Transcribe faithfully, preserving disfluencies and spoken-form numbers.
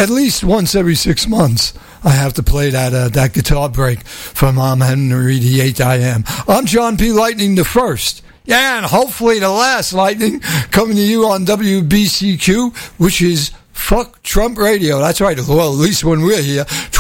at least once every six months, I have to play that uh, that guitar break from I'm Henry the Eighth I Am. I'm John P. Lightning the First. Yeah, and hopefully the last Lightning coming to you on W B C Q, which is Fuck Trump Radio. That's right. Well, at least when we're here.